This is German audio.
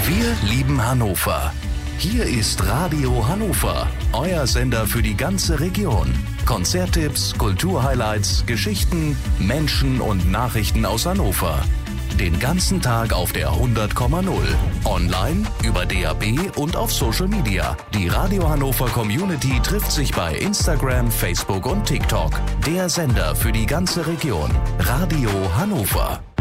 Wir lieben Hannover. Hier ist Radio Hannover, euer Sender für die ganze Region. Konzerttipps, Kulturhighlights, Geschichten, Menschen und Nachrichten aus Hannover. Den ganzen Tag auf der 100,0. Online, über DAB und auf Social Media. Die Radio Hannover Community trifft sich bei Instagram, Facebook und TikTok. Der Sender für die ganze Region. Radio Hannover.